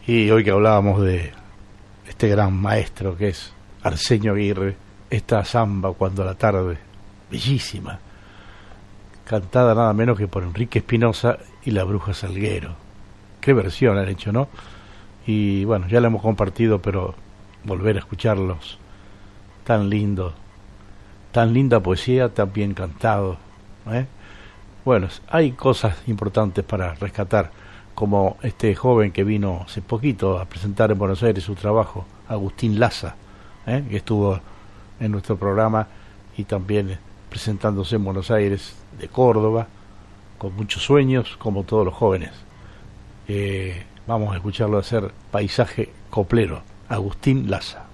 Y hoy que hablábamos de este gran maestro que es Arsenio Aguirre, esta samba Cuando la tarde, bellísima, cantada nada menos que por Enrique Espinosa y la Bruja Salguero. Qué versión han hecho, ¿no? Y bueno, ya la hemos compartido, pero volver a escucharlos, tan lindo, tan linda poesía, tan bien cantado, ¿eh? Bueno, hay cosas importantes para rescatar, como este joven que vino hace poquito a presentar en Buenos Aires su trabajo, Agustín Laza, que estuvo en nuestro programa y también presentándose en Buenos Aires, de Córdoba, con muchos sueños, como todos los jóvenes. Vamos a escucharlo hacer Paisaje Coplero, Agustín Laza.